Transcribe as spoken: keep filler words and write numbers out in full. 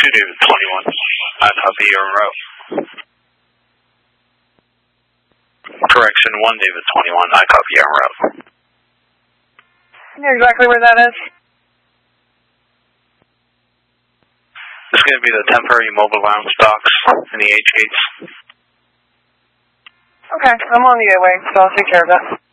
two David twenty-one, I copy your route. Correction, one David twenty-one, I copy your route. You know exactly where that is? It's going to be the temporary mobile lounge docks in the H gates. Okay, I'm on the way, so I'll take care of that.